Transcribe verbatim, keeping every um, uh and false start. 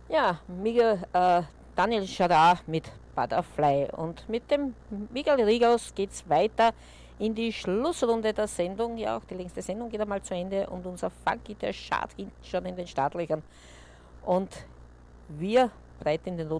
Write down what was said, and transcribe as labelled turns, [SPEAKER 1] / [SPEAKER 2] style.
[SPEAKER 1] Ja, Miguel, äh, Daniel Schadar mit Butterfly. Und mit dem Miguel Rigaus geht's weiter in die Schlussrunde der Sendung. Ja, auch die längste Sendung geht einmal zu Ende und unser Funky, der schart hinten schon in den Startlöchern. Und wir breiten den